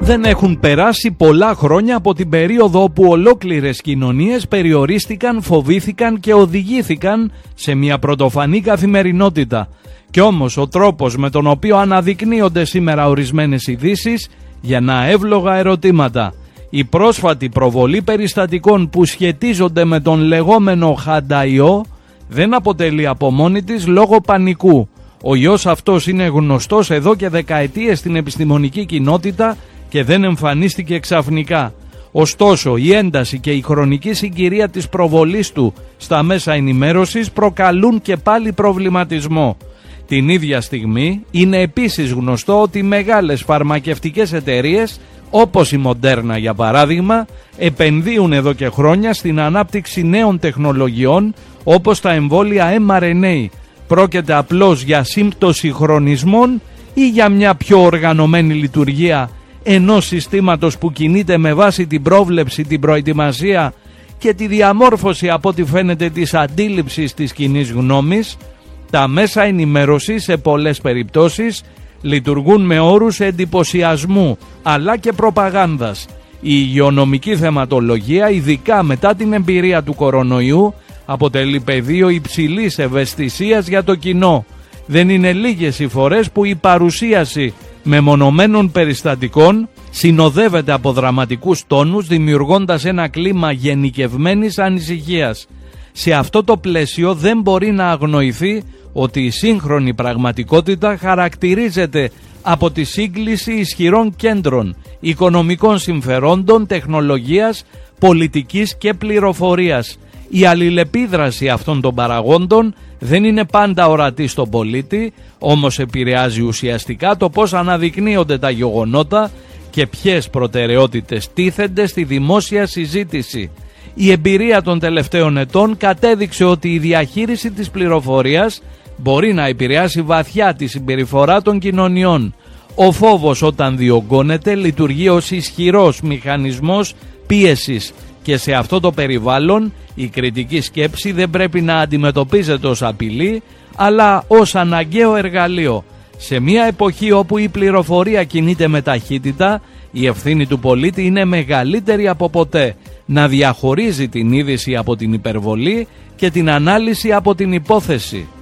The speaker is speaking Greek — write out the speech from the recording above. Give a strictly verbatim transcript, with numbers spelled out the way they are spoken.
Δεν έχουν περάσει πολλά χρόνια από την περίοδο όπου ολόκληρες κοινωνίες περιορίστηκαν, φοβήθηκαν και οδηγήθηκαν σε μια πρωτοφανή καθημερινότητα. Κι όμως ο τρόπος με τον οποίο αναδεικνύονται σήμερα ορισμένες ειδήσεις γεννά εύλογα ερωτήματα. Η πρόσφατη προβολή περιστατικών που σχετίζονται με τον λεγόμενο χανταϊό δεν αποτελεί από μόνη της λόγο πανικού. Ο ιός αυτός είναι γνωστός εδώ και δεκαετίες στην επιστημονική κοινότητα και δεν εμφανίστηκε ξαφνικά. Ωστόσο, η ένταση και η χρονική συγκυρία της προβολής του στα μέσα ενημέρωσης προκαλούν και πάλι προβληματισμό. Την ίδια στιγμή είναι επίσης γνωστό ότι μεγάλες φαρμακευτικές εταιρείες, όπως η Moderna για παράδειγμα, επενδύουν εδώ και χρόνια στην ανάπτυξη νέων τεχνολογιών όπως τα εμβόλια εμ αρ εν έι. Πρόκειται απλώς για σύμπτωση χρονισμών ή για μια πιο οργανωμένη λειτουργία ενός συστήματος που κινείται με βάση την πρόβλεψη, την προετοιμασία και τη διαμόρφωση από ό,τι φαίνεται της αντίληψης της κοινής γνώμης? Τα μέσα ενημέρωσης σε πολλές περιπτώσεις λειτουργούν με όρους εντυπωσιασμού αλλά και προπαγάνδας. Η υγειονομική θεματολογία, ειδικά μετά την εμπειρία του κορονοϊού, αποτελεί πεδίο υψηλής ευαισθησίας για το κοινό. Δεν είναι λίγες οι φορές που η παρουσίαση μεμονωμένων περιστατικών συνοδεύεται από δραματικούς τόνους, δημιουργώντας ένα κλίμα γενικευμένης ανησυχίας. Σε αυτό το πλαίσιο δεν μπορεί να αγνοηθεί ότι η σύγχρονη πραγματικότητα χαρακτηρίζεται από τη σύγκληση ισχυρών κέντρων, οικονομικών συμφερόντων, τεχνολογίας, πολιτικής και πληροφορίας. Η αλληλεπίδραση αυτών των παραγόντων δεν είναι πάντα ορατή στον πολίτη, όμως επηρεάζει ουσιαστικά το πώς αναδεικνύονται τα γεγονότα και ποιες προτεραιότητες τίθενται στη δημόσια συζήτηση. Η εμπειρία των τελευταίων ετών κατέδειξε ότι η διαχείριση της πληροφορίας μπορεί να επηρεάσει βαθιά τη συμπεριφορά των κοινωνιών. Ο φόβος όταν διωγγώνεται λειτουργεί ως ισχυρός μηχανισμός πίεσης και σε αυτό το περιβάλλον η κριτική σκέψη δεν πρέπει να αντιμετωπίζεται ως απειλή αλλά ως αναγκαίο εργαλείο. Σε μια εποχή όπου η πληροφορία κινείται με ταχύτητα, η ευθύνη του πολίτη είναι μεγαλύτερη από ποτέ να διαχωρίζει την είδηση από την υπερβολή και την ανάλυση από την υπόθεση.